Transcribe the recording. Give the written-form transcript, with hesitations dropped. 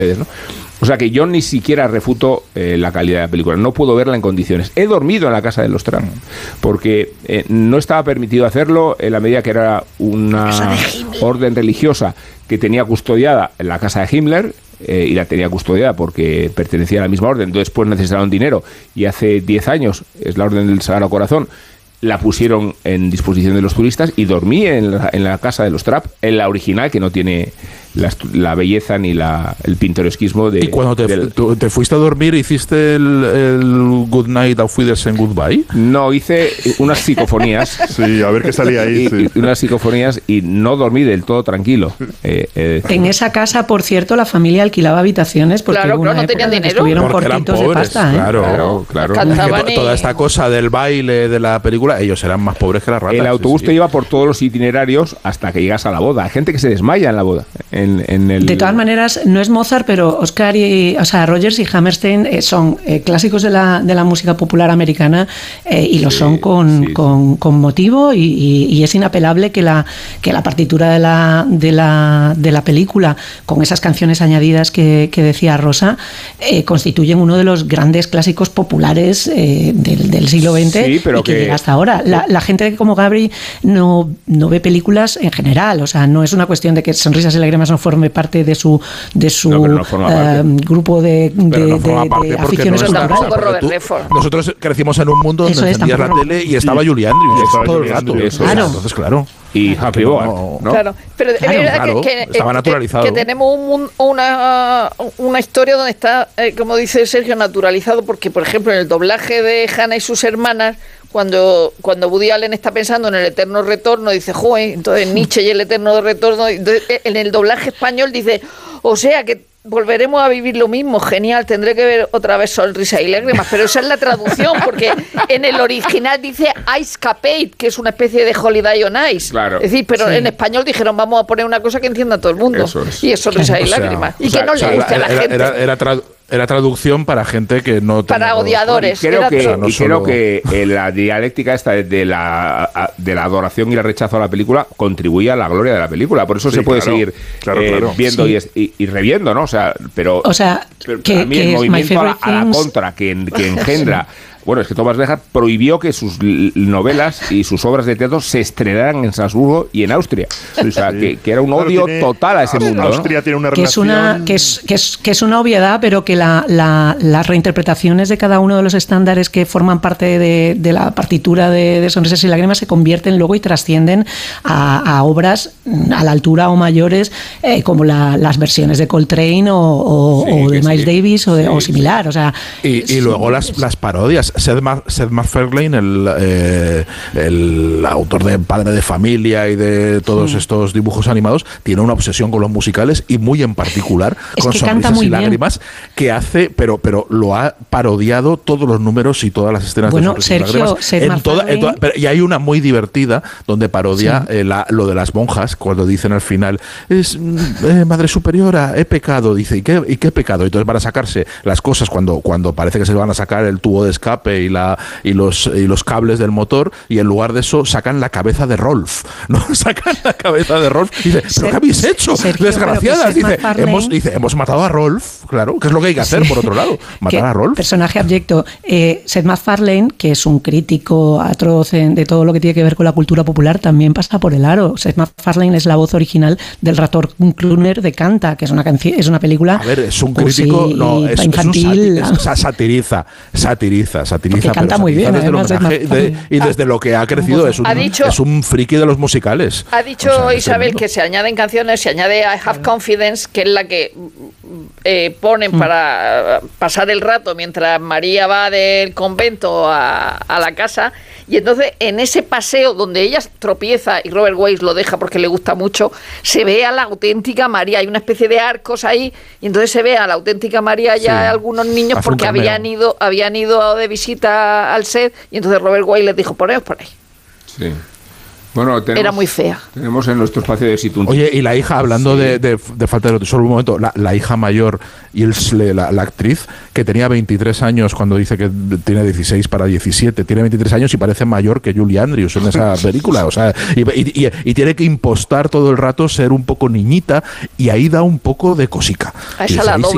¿no? O sea que yo ni siquiera refuto la calidad de la película, no puedo verla en condiciones. He dormido en la casa de los Trapp porque no estaba permitido hacerlo en la medida que era una orden religiosa que tenía custodiada en la casa de Himmler, y la tenía custodiada porque pertenecía a la misma orden. Entonces después necesitaron dinero y hace 10 años, es la Orden del Sagrado Corazón, la pusieron en disposición de los turistas y dormí en la casa de los Trapp, en la original, que no tiene la belleza ni el pintoresquismo de... ¿Y cuando te fuiste a dormir hiciste el Good Night Auf Wiedersehen Goodbye? No, hice unas psicofonías. Sí, a ver qué salía ahí. Y unas psicofonías y no dormí del todo tranquilo. En esa casa, por cierto, la familia alquilaba habitaciones porque claro, no tenían dinero. Estuvieron porque cortitos eran pobres, de pasta. Claro. Toda esta cosa del baile, de la película, ellos eran más pobres que las ratas. El autobús te lleva por todos los itinerarios hasta que llegas a la boda. Hay gente que se desmaya en la boda. De todas maneras, no es Mozart, pero Rodgers y Hammerstein son clásicos de la música popular americana y lo son con motivo y es inapelable que la partitura de la película, con esas canciones añadidas que decía Rosa, constituyen uno de los grandes clásicos populares del siglo XX y que llega hasta ahora. La gente como Gabri no ve películas en general, o sea, no es una cuestión de que Sonrisas y Lágrimas no forme parte de su grupo de aficiones culturales. Nosotros crecimos en un mundo donde encendías la tele y estaba Julie Andrews todo el rato. Entonces, claro. Y Happy Bogart, ¿no? Claro, pero es verdad que estaba naturalizado. Que tenemos una historia donde está, como dice Sergio, naturalizado, porque, por ejemplo, en el doblaje de Hannah y sus hermanas, cuando Woody Allen está pensando en el eterno retorno, dice, joder, entonces Nietzsche y el eterno retorno, entonces, en el doblaje español dice, o sea que volveremos a vivir lo mismo, genial, tendré que ver otra vez Sonrisa y Lágrimas, pero esa es la traducción, porque en el original dice Ice Capade, que es una especie de Holiday on Ice. Claro. Es decir, pero en español dijeron, vamos a poner una cosa que entienda a todo el mundo. Y es Sonrisa y Lágrimas. Y que no le guste a la gente. Era traducción para gente que no... Para odiadores. Y creo que la dialéctica esta de la adoración y el rechazo a la película contribuye a la gloria de la película. Por eso se puede seguir viendo y reviendo, ¿no? Pero a mí el movimiento a la contra que engendra... Bueno, es que Thomas Bernhard prohibió que sus novelas y sus obras de teatro se estrenaran en Salzburgo y en Austria. O sea, que era un odio total a ese mundo. Austria tiene una relación... que es una obviedad, pero que las reinterpretaciones de cada uno de los estándares que forman parte de la partitura de Sonrisas y Lágrimas se convierten luego y trascienden a obras a la altura o mayores, como las versiones de Coltrane o de Miles Davis o similar. O sea, y luego las parodias. Seth MacFarlane, el autor de Padre de Familia y de todos estos dibujos animados, tiene una obsesión con los musicales y muy en particular con Sonrisas y Lágrimas, que hace, pero lo ha parodiado todos los números y todas las escenas de Sonrisas y Lágrimas. Y hay una muy divertida donde parodia lo de las monjas, cuando dicen al final, Madre Superiora, he pecado. Dice, ¿y qué pecado? Entonces van a sacarse las cosas cuando parece que se van a sacar el tubo de escape y los cables del motor, y en lugar de eso sacan la cabeza de Rolf, ¿no? Sacan la cabeza de Rolf y dice, ¿pero qué habéis hecho? Sergio, desgraciadas. Dice, hemos matado a Rolf, claro, que es lo que hay que hacer por otro lado, matar a Rolf. Personaje abyecto. Seth MacFarlane, que es un crítico atroz de todo lo que tiene que ver con la cultura popular, también pasa por el aro. Seth MacFarlane es la voz original del ratón Cluner de Canta, que es una película. A ver, es un crítico, no, es infantil. Satiriza, porque canta muy bien, y desde lo que ha crecido es un friki de los musicales. Ha dicho Isabel que se añaden canciones, se añade I Have Confidence, que es la que ponen para pasar el rato mientras María va del convento a la casa, y entonces en ese paseo donde ella tropieza y Robert Wise lo deja porque le gusta mucho, se ve a la auténtica María, hay una especie de arcos ahí, y entonces se ve a la auténtica María ya algunos niños porque habían ido de visita al set, y entonces Robert Wise les dijo, poneos por ahí. Sí. Bueno, era muy fea. Tenemos en nuestro espacio de Situn. Oye, y la hija, hablando de falta de... Solo un momento, la hija mayor, Ilse, la actriz, que tenía 23 años cuando dice que tiene 16 para 17, tiene 23 años y parece mayor que Julie Andrews en esa película. O sea, y tiene que impostar todo el rato ser un poco niñita, y ahí da un poco de cosica. A esa la dobla